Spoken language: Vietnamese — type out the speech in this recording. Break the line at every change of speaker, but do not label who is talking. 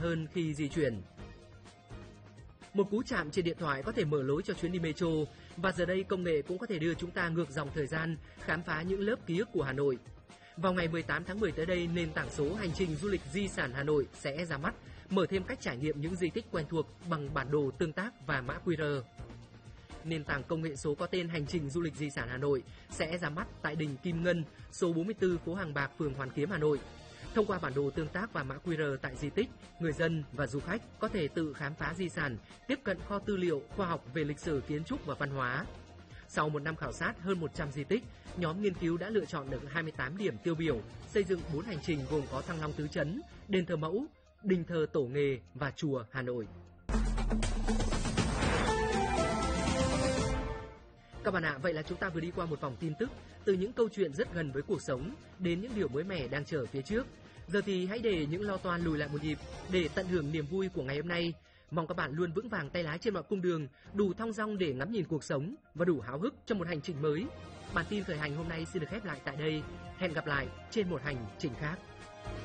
hơn khi di chuyển. Một cú chạm trên điện thoại có thể mở lối cho chuyến đi metro, và giờ đây công nghệ cũng có thể đưa chúng ta ngược dòng thời gian, khám phá những lớp ký ức của Hà Nội. Vào ngày 18 tháng 10 tới đây, nền tảng số Hành trình du lịch di sản Hà Nội sẽ ra mắt, mở thêm cách trải nghiệm những di tích quen thuộc bằng bản đồ tương tác và mã QR. Nền tảng công nghệ số có tên Hành trình du lịch di sản Hà Nội sẽ ra mắt tại đình Kim Ngân, số 44 phố Hàng Bạc, phường Hoàn Kiếm, Hà Nội. Thông qua bản đồ tương tác và mã QR tại di tích, người dân và du khách có thể tự khám phá di sản, tiếp cận kho tư liệu khoa học về lịch sử, kiến trúc và văn hóa. Sau một năm khảo sát hơn 100 di tích, nhóm nghiên cứu đã lựa chọn được 28 điểm tiêu biểu, xây dựng 4 hành trình gồm có Thăng Long Tứ Trấn, đền thờ Mẫu, đình thờ Tổ Nghề và chùa Hà Nội. Các bạn ạ, vậy là chúng ta vừa đi qua một vòng tin tức, từ những câu chuyện rất gần với cuộc sống đến những điều mới mẻ đang chờ phía trước. Giờ thì hãy để những lo toan lùi lại một nhịp để tận hưởng niềm vui của ngày hôm nay. Mong các bạn luôn vững vàng tay lái trên mọi cung đường, đủ thong dong để ngắm nhìn cuộc sống và đủ háo hức cho một hành trình mới. Bản tin khởi hành hôm nay xin được khép lại tại đây. Hẹn gặp lại trên một hành trình khác.